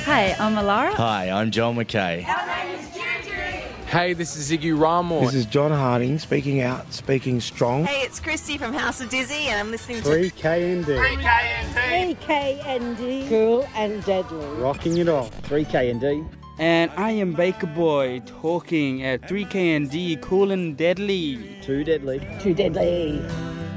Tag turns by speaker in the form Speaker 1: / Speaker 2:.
Speaker 1: Hey, I'm Alara.
Speaker 2: Hi, I'm Joel McKay.
Speaker 3: Hey, this is Ziggy Ramor.
Speaker 4: This is John Harding, speaking out, speaking strong.
Speaker 5: Hey, it's Christy from House of Dizzy, and I'm listening to
Speaker 6: 3KND.
Speaker 7: 3KND. Cool and deadly.
Speaker 6: Rocking it all. 3KND.
Speaker 8: And I am Baker Boy, talking at 3KND, cool and deadly.
Speaker 6: Too deadly.
Speaker 7: Too deadly.